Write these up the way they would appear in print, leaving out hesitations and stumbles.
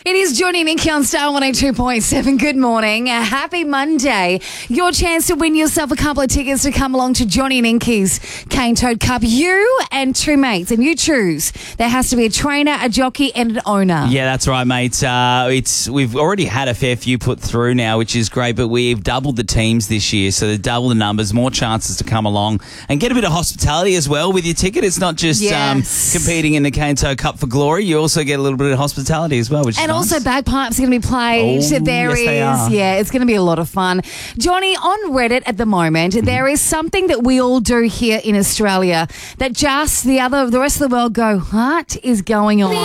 It is Johnny and Nikki on Star 102.7. Good morning. Happy Monday. Your chance to win yourself a couple of tickets to come along to Johnny and Inky's Cane Toad Cup. You and two mates, and you choose. There has to be a trainer, a jockey, and an owner. Yeah, that's right, mate. We've already had a fair few put through now, which is great, but we've doubled the teams this year, so they double the numbers, more chances to come along and get a bit of hospitality as well with your ticket. It's not just competing in the Cane Toad Cup for glory. You also get a little bit of hospitality as well, which is nice. Also, bagpipes are going to be played. Oh, they are. Yeah, it's going to be a lot of fun. Johnny, on Reddit at the moment, there is something that we all do here in Australia that just the rest of the world go, what is going on?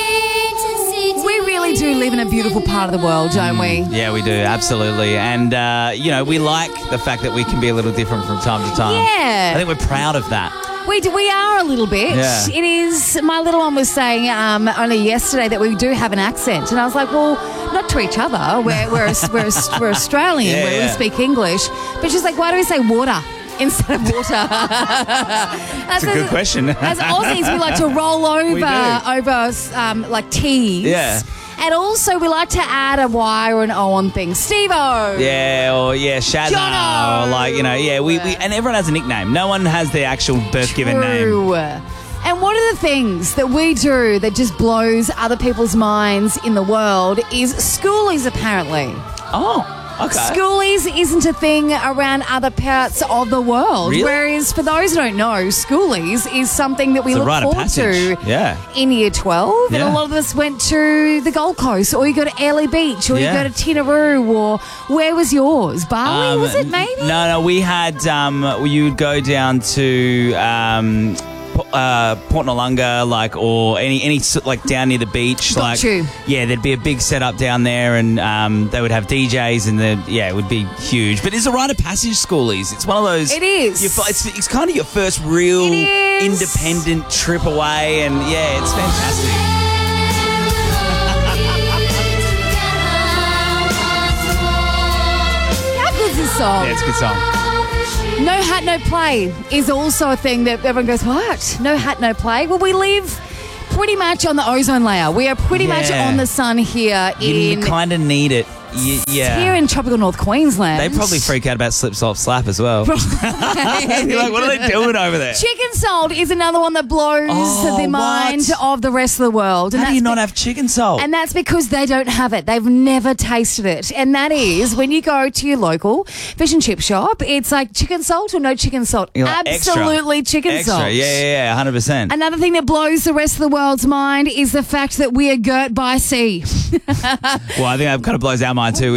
We really do live in a beautiful part of the world, don't we? Yeah, we do, absolutely. And, we like the fact that we can be a little different from time to time. Yeah. I think we're proud of that. We are a little bit. Yeah. It is. My little one was saying only yesterday that we do have an accent, and I was like, well, not to each other. We're Australian, where we speak English. But she's like, why do we say water instead of water? That's a good question. As Aussies, we like to roll over like T's. Yeah. And also, we like to add a Y or an O on things. Steve-O. Yeah, or Shazza. Jono. Or we and everyone has a nickname. No one has their actual birth-given name. True. And one of the things that we do that just blows other people's minds in the world is schoolies, apparently. Oh. Okay. Schoolies isn't a thing around other parts of the world. Really? Whereas for those who don't know, schoolies is something that we look forward to in Year 12. And a lot of us went to the Gold Coast, or you go to Airlie Beach, or you go to Tinaroo, or where was yours? Bali, was it maybe? No, we had, you would go down to... Port Noarlunga, or any down near the beach. There'd be a big setup down there, and they would have DJs, and it would be huge. But it's a rite of passage, schoolies. It's one of those. It is. It's kind of your first real independent trip away, and it's fantastic. How good's this song? Yeah, it's a good song. No hat, no play is also a thing that everyone goes, what? No hat, no play? Well, we live pretty much on the ozone layer. We are pretty much on the sun here You kind of need it. Here in tropical North Queensland. They probably freak out about slip, slop, slap as well. You're like, what are they doing over there? Chicken salt is another one that blows the mind of the rest of the world. How do you not have chicken salt? And that's because they don't have it. They've never tasted it. And that is when you go to your local fish and chip shop, it's like chicken salt or no chicken salt. Like, absolutely chicken salt. Yeah, 100%. Another thing that blows the rest of the world's mind is the fact that we are girt by sea. Well, I think that kind of blows our mind too.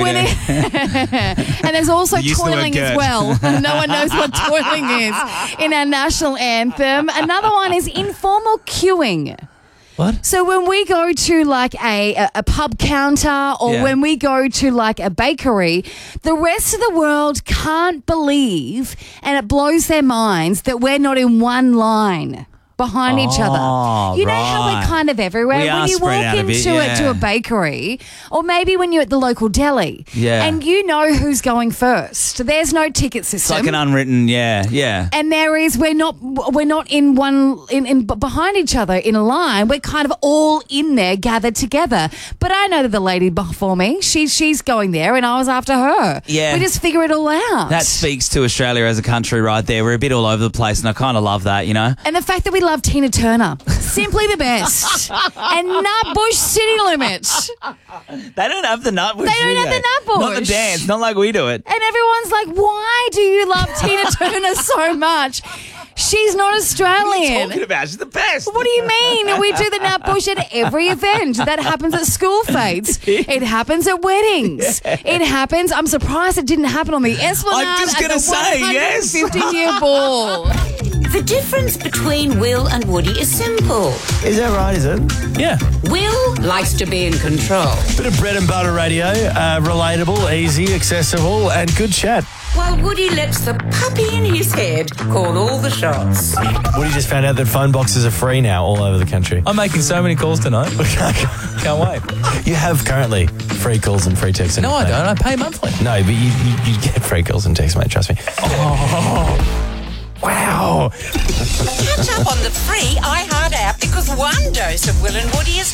And there's also toiling as well. No one knows what toiling is in our national anthem. Another one is informal queuing. What? So when we go to like a pub counter or when we go to like a bakery, the rest of the world can't believe, and it blows their minds, that we're not in one line behind each other. You know how we're kind of everywhere? When you walk into a bakery, or maybe when you're at the local deli, and you know who's going first. There's no ticket system. It's like an unwritten, And there is, we're not in one in behind each other in a line. We're kind of all in there, gathered together. But I know that the lady before me, she's going there, and I was after her. Yeah, we just figure it all out. That speaks to Australia as a country, right there. We're a bit all over the place, and I kind of love that, you know. And the fact that we love Tina Turner, simply the best, and Nutbush City Limits. They don't have the Nutbush. They don't have the Nutbush. Not the dance, not like we do it. And everyone's like, why do you love Tina Turner so much? She's not Australian. What are you talking about? She's the best. What do you mean? We do the Nutbush at every event. That happens at school fetes. It happens at weddings. It happens. I'm surprised it didn't happen on the Esplanade. I'm just going to say, yes. 150-year ball. The difference between Will and Woody is simple. Is that right, is it? Yeah. Will likes to be in control, Bit of bread and butter radio, relatable, easy, accessible, and good chat. while Woody lets the puppy in his head call all the shots. Woody just found out that phone boxes are free now all over the country. I'm making so many calls tonight. Can't wait. You have currently free calls and free texts. No, I don't. I pay monthly. No, but you get free calls and texts, mate. Trust me. Oh. Wow. Catch up on the free iHeart app because one dose of Will and Woody is never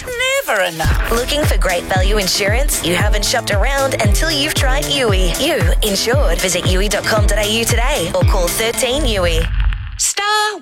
never enough. Looking for great value insurance? You haven't shopped around until you've tried Yui. You insured. Visit yui.com.au today or call 13 Yui. Star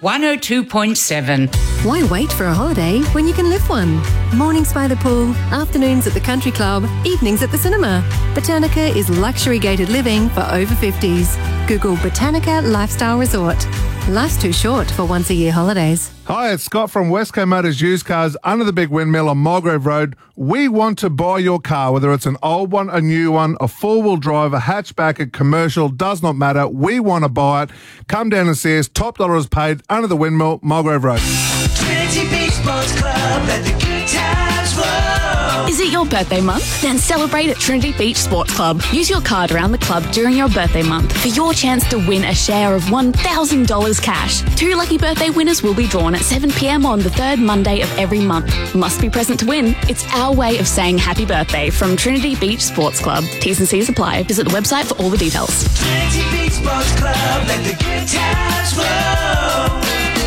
102.7. Why wait for a holiday when you can live one? Mornings by the pool, afternoons at the country club, evenings at the cinema. Botanica is luxury gated living for over 50s. Google Botanica Lifestyle Resort. Life's too short for once-a-year holidays. Hi, it's Scott from Westco Motors Used Cars under the Big Windmill on Mulgrave Road. We want to buy your car, whether it's an old one, a new one, a four-wheel drive, a hatchback, a commercial, does not matter. We want to buy it. Come down and see us. Top dollar is paid under the Windmill, Mulgrave Road. Trinity Beach Sports Club, let the good times roll. Is it your birthday month? Then celebrate at Trinity Beach Sports Club. Use your card around the club during your birthday month for your chance to win a share of $1,000 cash. 2 lucky birthday winners will be drawn at 7 p.m. on the third Monday of every month. Must be present to win. It's our way of saying happy birthday from Trinity Beach Sports Club. T's and C's apply. Visit the website for all the details. Trinity Beach Sports Club, let the good times roll.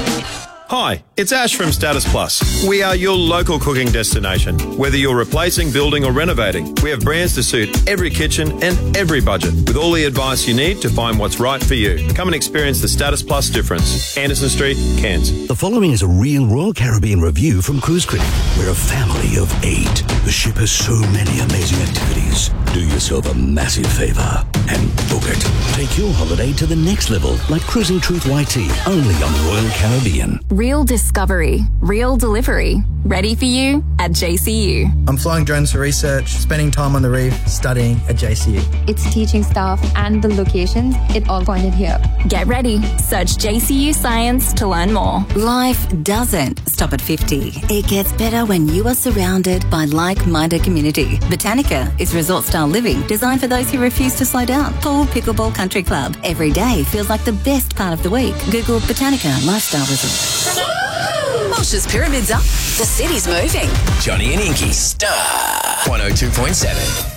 Hi, it's Ash from Status Plus. We are your local cooking destination. Whether you're replacing, building or renovating, we have brands to suit every kitchen and every budget, with all the advice you need to find what's right for you. Come and experience the Status Plus difference. Anderson Street, Cairns. The following is a real Royal Caribbean review from Cruise Critic. We're a family of 8. The ship has so many amazing activities. Do yourself a massive favour and book it. Take your holiday to the next level, like Cruising Truth YT, only on Royal Caribbean. Real discovery, real delivery. Ready for you at JCU. I'm flying drones for research, spending time on the reef, studying at JCU. It's teaching staff and the locations, it all pointed here. Get ready. Search JCU Science to learn more. Life doesn't stop at 50. It gets better when you are surrounded by like-minded community. Botanica is resort-style living designed for those who refuse to slow down. Pool, pickleball, country club. Every day feels like the best part of the week. Google Botanica Lifestyle Resort. Mosh's Pyramids up. The city's moving. Johnny and Inky. Star 102.7.